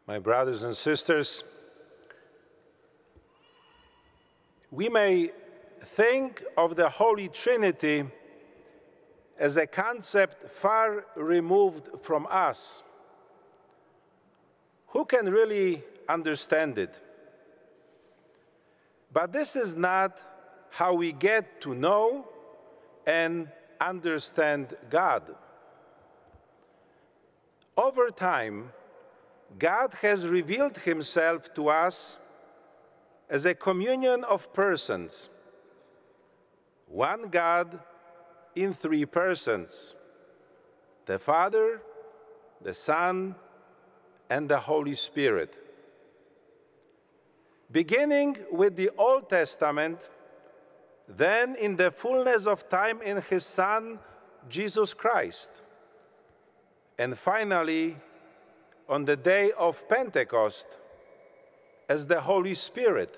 My brothers and sisters, we may think of the Holy Trinity as a concept far removed from us. Who can really understand it? But this is not how we get to know and understand God. Over time, God has revealed himself to us as a communion of persons, one God in three persons, the Father, the Son, and the Holy Spirit. Beginning with the Old Testament, then in the fullness of time in his Son, Jesus Christ, and finally, on the day of Pentecost, as the Holy Spirit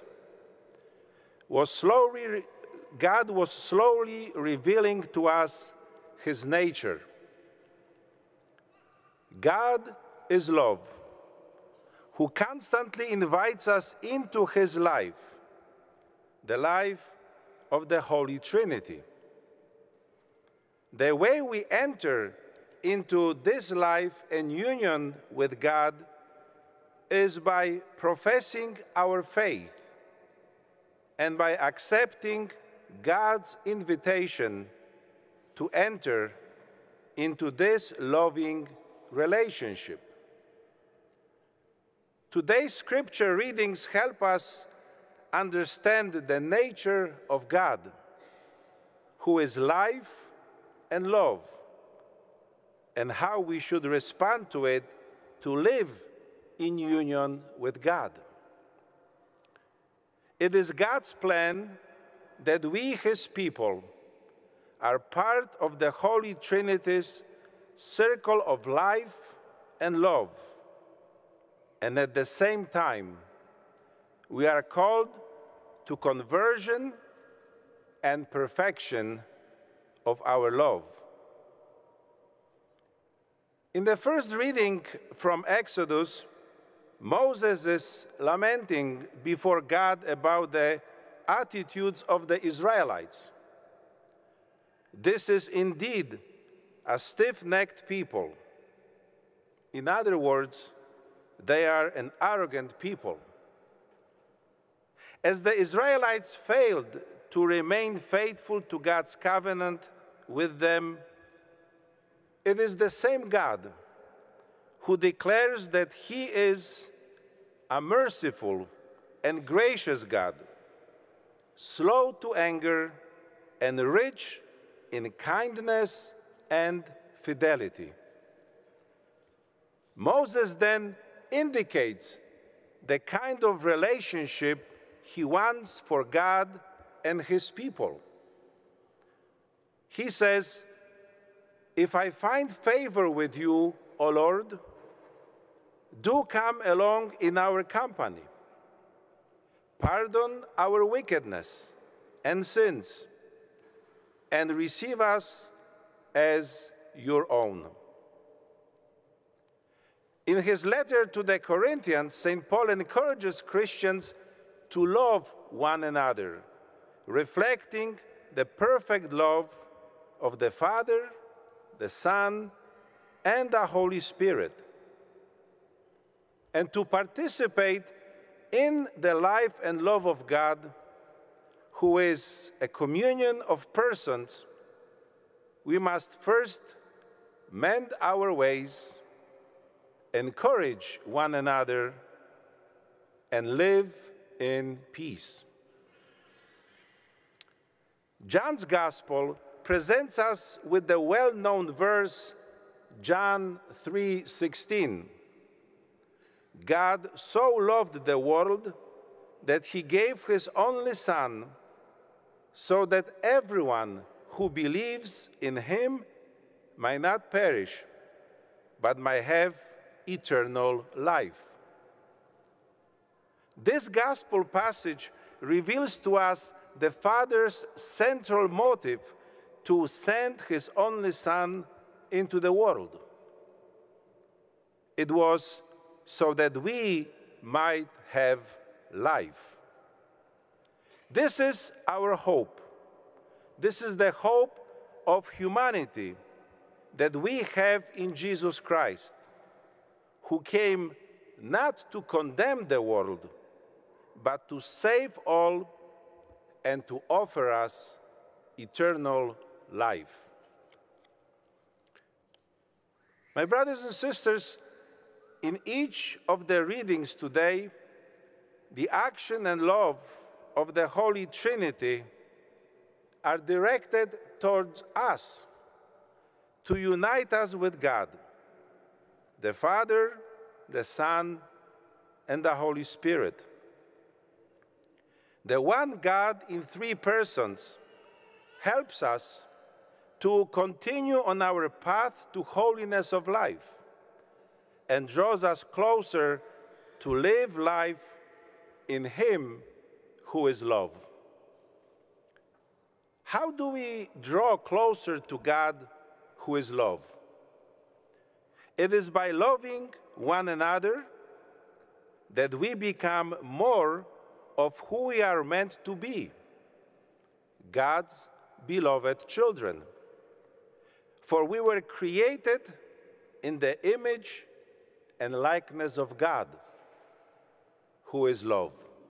God was slowly revealing to us his nature. God is love, who constantly invites us into his life, the life of the Holy Trinity. The way we enter into this life and union with God is by professing our faith and by accepting God's invitation to enter into this loving relationship. Today's scripture readings help us understand the nature of God, who is life and love, and how we should respond to it to live in union with God. It is God's plan that we, his people, are part of the Holy Trinity's circle of life and love, and at the same time, we are called to conversion and perfection of our love. In the first reading from Exodus, Moses is lamenting before God about the attitudes of the Israelites. This is indeed a stiff-necked people. In other words, they are an arrogant people. As the Israelites failed to remain faithful to God's covenant with them, it is the same God who declares that he is a merciful and gracious God, slow to anger and rich in kindness and fidelity. Moses then indicates the kind of relationship he wants for God and his people. He says, "If I find favor with you, O Lord, do come along in our company. Pardon our wickedness and sins, and receive us as your own." In his letter to the Corinthians, St. Paul encourages Christians to love one another, reflecting the perfect love of the Father, the Son, and the Holy Spirit, and to participate in the life and love of God, who is a communion of persons. We must first mend our ways, encourage one another, and live in peace. John's Gospel presents us with the well-known verse, John 3:16. God so loved the world that he gave his only Son, so that everyone who believes in him might not perish, but might have eternal life. This gospel passage reveals to us the Father's central motive to send his only Son into the world. It was so that we might have life. This is our hope. This is the hope of humanity that we have in Jesus Christ, who came not to condemn the world, but to save all and to offer us eternal life. My brothers and sisters, in each of the readings today, the action and love of the Holy Trinity are directed towards us, to unite us with God, the Father, the Son, and the Holy Spirit. The one God in three persons helps us to continue on our path to holiness of life and draws us closer to live life in Him who is love. How do we draw closer to God who is love? It is by loving one another that we become more of who we are meant to be, God's beloved children. For we were created in the image and likeness of God, who is love.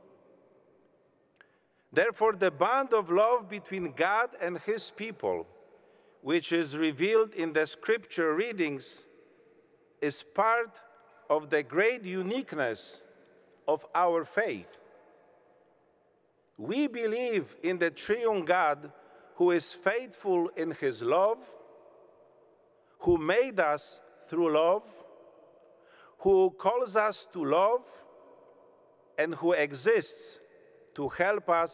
Therefore, the bond of love between God and His people, which is revealed in the scripture readings, is part of the great uniqueness of our faith. We believe in the triune God who is faithful in His love, who made us through love, who calls us to love, and who exists to help us